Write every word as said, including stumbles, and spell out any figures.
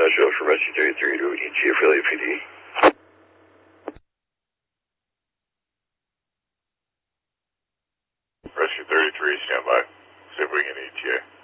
Nashville for Rescue thirty-three to E G for L A P D. Rescue thirty-three, stand by. See if we can E T A.